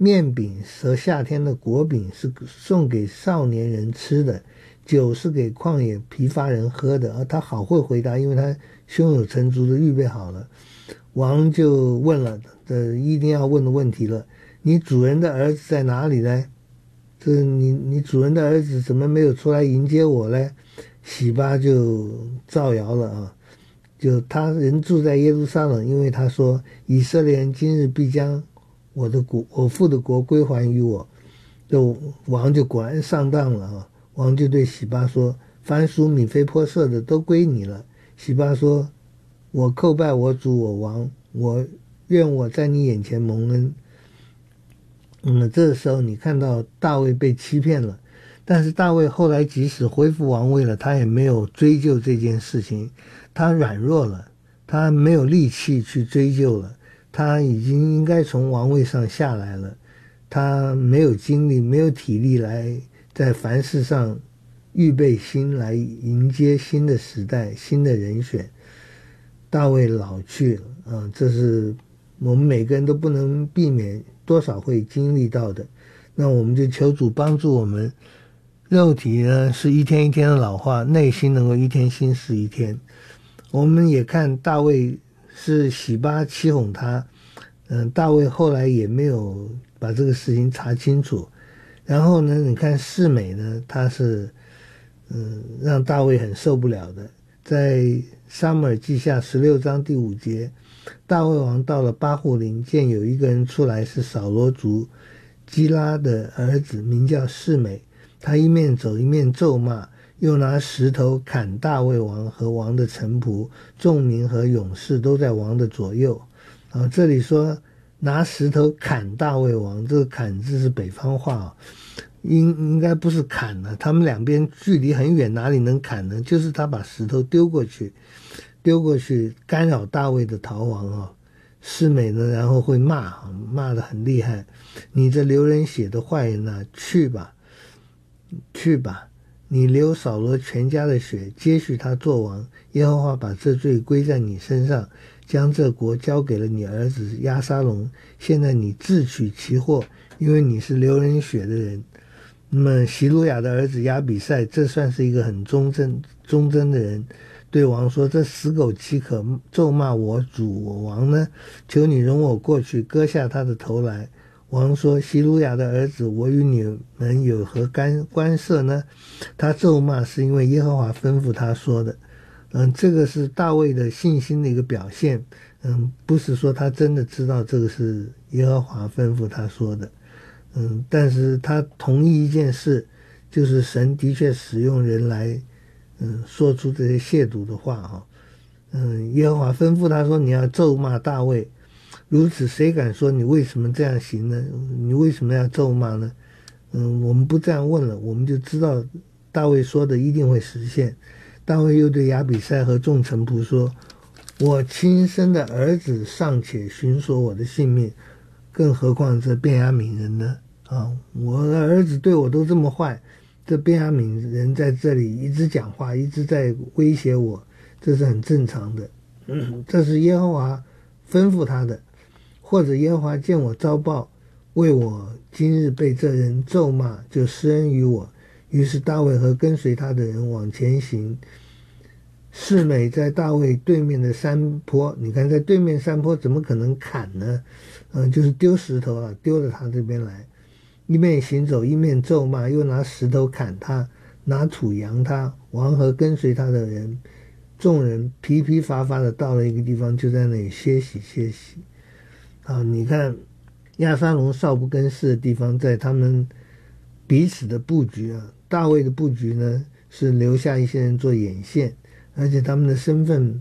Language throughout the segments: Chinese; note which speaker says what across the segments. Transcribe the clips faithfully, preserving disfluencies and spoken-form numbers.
Speaker 1: 面饼和夏天的果饼是送给少年人吃的，酒是给旷野疲乏人喝的。啊，他好会回答，因为他胸有成竹的预备好了。王就问了这一定要问的问题了，你主人的儿子在哪里呢？这你你主人的儿子怎么没有出来迎接我呢？洗巴就造谣了啊，就他人住在耶路撒冷，因为他说以色列人今日必将我的国我父的国归还于我。就王就果然上当了啊！王就对洗巴说，凡属米非波设的都归你了。洗巴说，我叩拜我主我王，我愿我在你眼前蒙恩。嗯，这时候你看到大卫被欺骗了，但是大卫后来即使恢复王位了，他也没有追究这件事情，他软弱了，他没有力气去追究了，他已经应该从王位上下来了，他没有精力没有体力来在凡事上预备心来迎接新的时代新的人选。大卫老去了啊，这是我们每个人都不能避免多少会经历到的。那我们就求主帮助我们，肉体呢是一天一天的老化，内心能够一天新似一天。我们也看大卫是洗巴欺哄他，嗯，大卫后来也没有把这个事情查清楚。然后呢，你看示每呢，他是嗯让大卫很受不了的。在撒母耳记下十六章第五节，大卫王到了巴户林，见有一个人出来，是扫罗族基拉的儿子，名叫示每。他一面走一面咒骂，又拿石头砍大卫王和王的臣仆，众民和勇士都在王的左右。啊，这里说拿石头砍大卫王，这个砍字是北方话啊，应应该不是砍了，他们两边距离很远，哪里能砍呢？就是他把石头丢过去，丢过去干扰大卫的逃亡啊。示每呢，然后会骂，骂得很厉害，你这流人血的坏人啊，去吧，去吧，你流扫罗全家的血，接续他做王，耶和华把这罪归在你身上，将这国交给了你儿子押沙龙，现在你自取其祸，因为你是流人血的人。那么希鲁雅的儿子亚比赛，这算是一个很忠贞忠贞的人，对王说，这死狗岂可咒骂我主我王呢？求你容我过去割下他的头来。王说，希鲁雅的儿子，我与你们有何干关涉呢？他咒骂是因为耶和华吩咐他说的。嗯，这个是大卫的信心的一个表现。嗯，不是说他真的知道这个是耶和华吩咐他说的。嗯，但是他同意一件事，就是神的确使用人来嗯说出这些亵渎的话哈。嗯，耶和华吩咐他说，你要咒骂大卫，如此谁敢说你为什么这样行呢？你为什么要咒骂呢？嗯，我们不这样问了，我们就知道大卫说的一定会实现。大卫又对亚比赛和众臣仆说，我亲生的儿子尚且寻索我的性命，更何况这便雅悯人呢？啊，我的儿子对我都这么坏，这便雅悯人在这里一直讲话，一直在威胁我，这是很正常的。嗯，这是耶和华吩咐他的，或者耶和华见我遭报，为我今日被这人咒骂，就施恩于我。于是大卫和跟随他的人往前行。示每在大卫对面的山坡，你看在对面山坡怎么可能砍呢？嗯，就是丢石头啊，丢到他这边来，一面行走一面咒骂，又拿石头砍他，拿土扬他。王和跟随他的人众人疲疲乏乏的到了一个地方，就在那里歇息歇息。啊，你看亚沙龙少不更事的地方，在他们彼此的布局啊，大卫的布局呢是留下一些人做眼线，而且他们的身份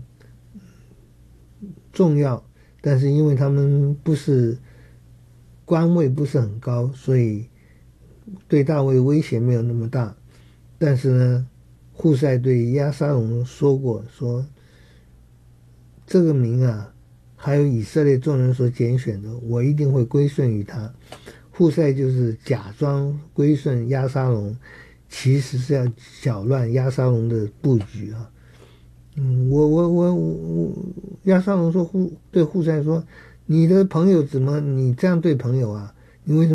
Speaker 1: 重要，但是因为他们不是官位不是很高，所以对大卫威胁没有那么大。但是呢，户塞对押沙龙说过，说这个民啊，还有以色列众人所拣选的，我一定会归顺于他。户塞就是假装归顺押沙龙，其实是要搅乱押沙龙的布局啊。嗯，我我我我，押沙龙说户对户塞说，你的朋友怎么你这样对朋友啊？你为什么